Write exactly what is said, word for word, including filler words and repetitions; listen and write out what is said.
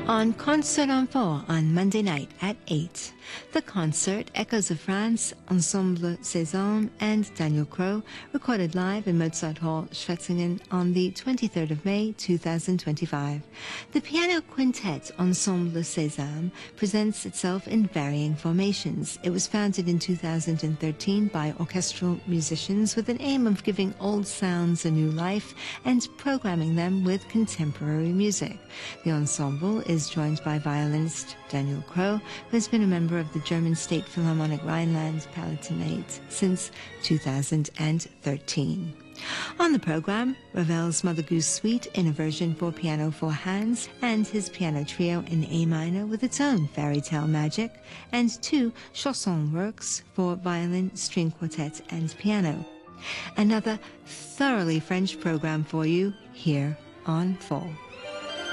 on Concert en Four on Monday night at eight. The concert, Echoes of France, Ensemble Cézanne and Daniel Crowe, recorded live in Mozart Hall, Schwetzingen on the twenty-third of May two thousand twenty-five. The piano quintet Ensemble Cézanne presents itself in varying formations. It was founded in two thousand thirteen by orchestral musicians with an aim of giving old sounds a new life and programming them with contemporary music. The ensemble is joined by violinist Daniel Crowe, who has been a member of the German State Philharmonic Rhineland-Palatinate since two thousand thirteen. On the program, Ravel's Mother Goose Suite in a version for piano four hands, and his piano trio in A minor with its own fairy tale magic, and two chanson works for violin, string quartet, and piano. Another thoroughly French program for you here on Four.